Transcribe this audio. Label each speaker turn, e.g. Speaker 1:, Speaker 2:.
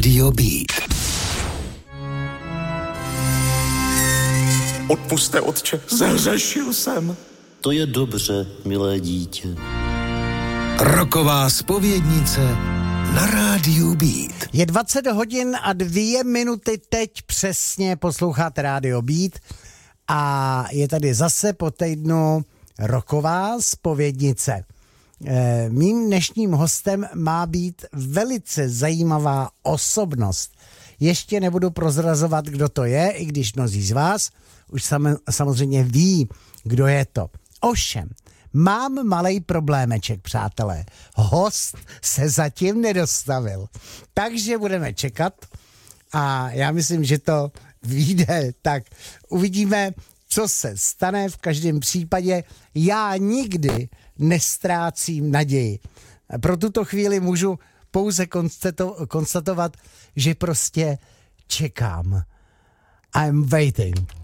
Speaker 1: Rádio Beat.
Speaker 2: Odpusťte, otče, zahřešil jsem.
Speaker 3: To je dobře, milé dítě.
Speaker 1: Roková zpovědnice na Rádiu Beat.
Speaker 4: Je 20 hodin a 2 minuty teď přesně posloucháte Rádio Beat a je tady zase po týdnu roková zpovědnice. Mým dnešním hostem má být velice zajímavá osobnost. Ještě nebudu prozrazovat, kdo to je, i když mnozí z vás už samozřejmě ví, kdo je to. Ovšem, mám malej problémeček, přátelé. Host se zatím nedostavil. Takže budeme čekat a já myslím, že to vyjde. Tak uvidíme, co se stane. V každém případě já nikdy nestrácím naději. Pro tuto chvíli můžu pouze konstatovat, že prostě čekám. I'm waiting.